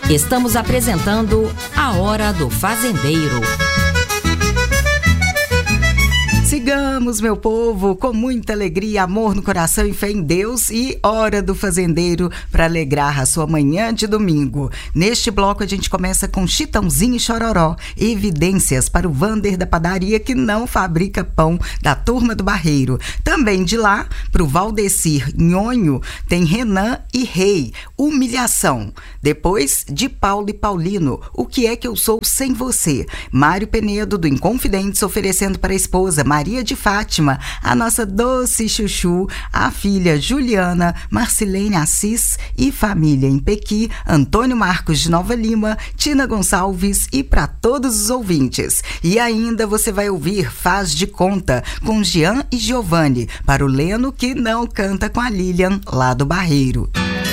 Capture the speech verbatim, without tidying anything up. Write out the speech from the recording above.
Estamos apresentando A Hora do Fazendeiro. Sigamos, meu povo, com muita alegria, amor no coração e fé em Deus, e Hora do Fazendeiro para alegrar a sua manhã de domingo. Neste bloco a gente começa com Chitãozinho e Chororó, evidências para o Vander da padaria que não fabrica pão, da Turma do Barreiro. Também de lá, para o Valdecir Nhonho, tem Renan e Rei, Humilhação. Depois, de Paulo e Paulino, O que é que eu sou sem você? Mário Penedo, do Inconfidentes, oferecendo para a esposa Maria de Fátima, a nossa doce chuchu, a filha Juliana, Marcilene Assis e família em Pequi, Antônio Marcos de Nova Lima, Tina Gonçalves e para todos os ouvintes. E ainda você vai ouvir Faz de Conta, com Jean e Giovanni, para o Leno que não canta com a Lilian, lá do Barreiro.